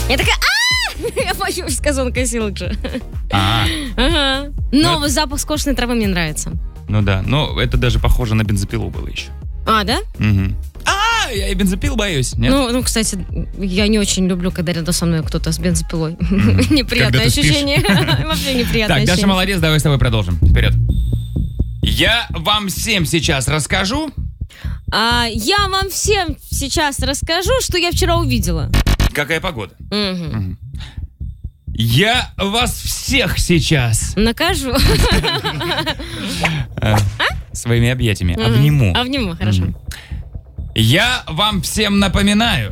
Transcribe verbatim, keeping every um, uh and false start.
Я такая, а Я боюсь газонокосилок. А. Ага. Но запах скошенной травы мне нравится. Ну да, но это даже похоже на бензопилу было еще. А, да? Угу. А, я и бензопил боюсь. Нет? Ну, ну, кстати, я не очень люблю, когда рядом со мной кто-то с бензопилой. Mm-hmm. Неприятное ощущение. Вообще неприятное так, ощущение. Даша молодец, давай с тобой продолжим. Вперед. Я вам всем сейчас расскажу. А, я вам всем сейчас расскажу, что я вчера увидела. Какая погода? Угу. Угу. Я вас всех сейчас накажу. Своими объятиями обниму. Обниму, хорошо. Я вам всем напоминаю,